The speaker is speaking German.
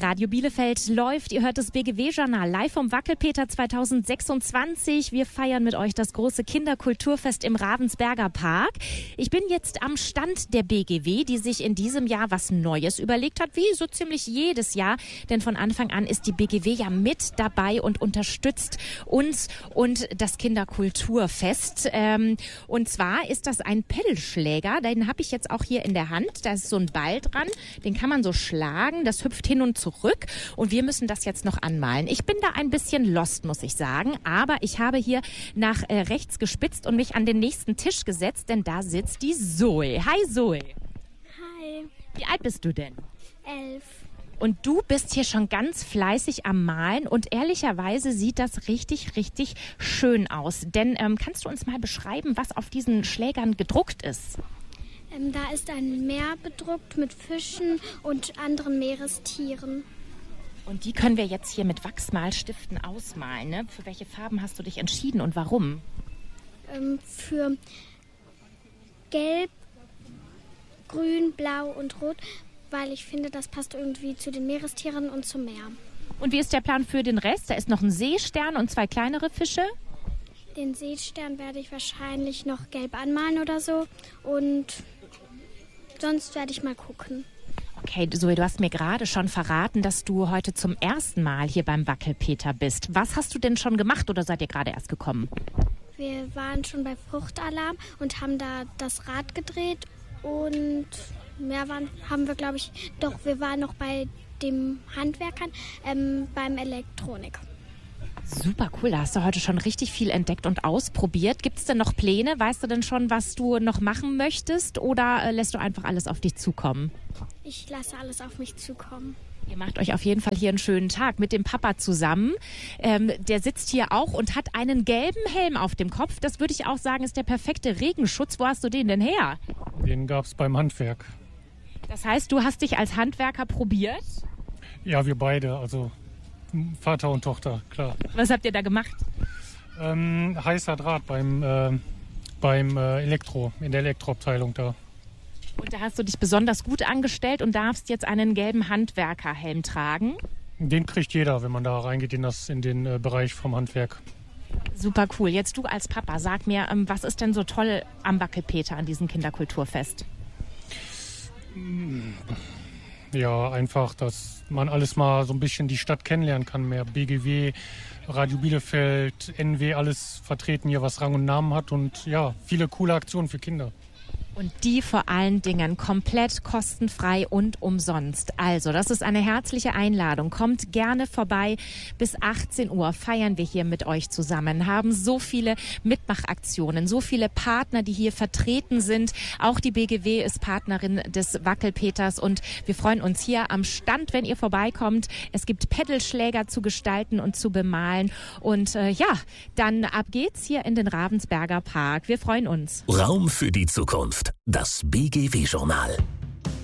Radio Bielefeld läuft. Ihr hört das BGW-Journal live vom Wackelpeter 2026. Wir feiern mit euch das große Kinderkulturfest im Ravensberger Park. Ich bin jetzt am Stand der BGW, die sich in diesem Jahr was Neues überlegt hat, wie so ziemlich jedes Jahr. Denn von Anfang an ist die BGW ja mit dabei und unterstützt uns und das Kinderkulturfest. Und zwar ist das ein Pedalschläger. Den habe ich jetzt auch hier in der Hand. Da ist so ein Ball dran. Den kann man so schlagen. Das hüpft hin und zurück. Und wir müssen das jetzt noch anmalen. Ich bin da ein bisschen lost, muss ich sagen. Aber ich habe hier nach rechts gespitzt und mich an den nächsten Tisch gesetzt, denn da sitzt die Zoe. Hi Zoe. Hi. Wie alt bist du denn? 11. Und du bist hier schon ganz fleißig am Malen und ehrlicherweise sieht das richtig, richtig schön aus. Denn kannst du uns mal beschreiben, was auf diesen Schlägern gedruckt ist? Da ist ein Meer bedruckt mit Fischen und anderen Meerestieren. Und die können wir jetzt hier mit Wachsmalstiften ausmalen, ne? Für welche Farben hast du dich entschieden und warum? Für Gelb, Grün, Blau und Rot, weil ich finde, das passt irgendwie zu den Meerestieren und zum Meer. Und wie ist der Plan für den Rest? Da ist noch ein Seestern und 2 kleinere Fische. Den Seestern werde ich wahrscheinlich noch gelb anmalen oder so. Und sonst werde ich mal gucken. Okay, Zoe, du hast mir gerade schon verraten, dass du heute zum ersten Mal hier beim Wackelpeter bist. Was hast du denn schon gemacht oder seid ihr gerade erst gekommen? Wir waren schon bei Fruchtalarm und haben da das Rad gedreht. Und mehr haben wir, glaube ich, doch, wir waren noch bei den Handwerkern beim Elektronik. Super cool, da hast du heute schon richtig viel entdeckt und ausprobiert. Gibt es denn noch Pläne? Weißt du denn schon, was du noch machen möchtest oder lässt du einfach alles auf dich zukommen? Ich lasse alles auf mich zukommen. Ihr macht euch auf jeden Fall hier einen schönen Tag mit dem Papa zusammen. Der sitzt hier auch und hat einen gelben Helm auf dem Kopf. Das würde ich auch sagen, ist der perfekte Regenschutz. Wo hast du den denn her? Den gab es beim Handwerk. Das heißt, du hast dich als Handwerker probiert? Ja, wir beide, also Vater und Tochter, klar. Was habt ihr da gemacht? Heißer Draht beim Elektro, in der Elektroabteilung da. Und da hast du dich besonders gut angestellt und darfst jetzt einen gelben Handwerkerhelm tragen? Den kriegt jeder, wenn man da reingeht in den Bereich vom Handwerk. Super cool. Jetzt du als Papa, sag mir, was ist denn so toll am Wackelpeter, an diesem Kinderkulturfest? Ja, einfach, dass man alles mal so ein bisschen die Stadt kennenlernen kann. Mehr BGW, Radio Bielefeld, NW, alles vertreten hier, was Rang und Namen hat. Und ja, viele coole Aktionen für Kinder. Und die vor allen Dingen komplett kostenfrei und umsonst. Also, das ist eine herzliche Einladung. Kommt gerne vorbei. Bis 18 Uhr feiern wir hier mit euch zusammen, haben so viele Mitmachaktionen, so viele Partner, die hier vertreten sind. Auch die BGW ist Partnerin des Wackelpeters und wir freuen uns hier am Stand, wenn ihr vorbeikommt. Es gibt Pedalschläger zu gestalten und zu bemalen. Und dann ab geht's hier in den Ravensberger Park. Wir freuen uns. Raum für die Zukunft. Das BGW-Journal.